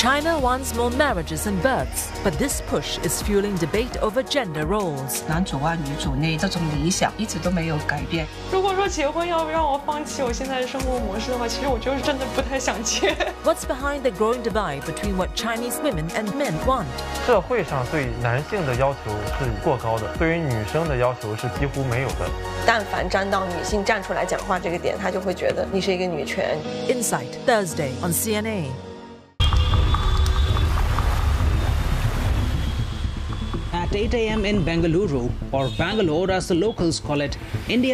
China wants more marriages and births, but this push is fueling debate over gender roles. 男主外女主内这种理想一直都没有改变。 如果说结婚要让我放弃我现在的生活模式的话，其实我就是真的不太想结。 What's behind the growing divide between what Chinese women and men want? 社会上对男性的要求是过高的，对于女生的要求是几乎没有的。 但凡沾到女性站出来讲话这个点，他就会觉得你是一个女权。 Insight, Thursday on CNA. At 8 a.m. in Bengaluru, or Bangalore as the locals call it, India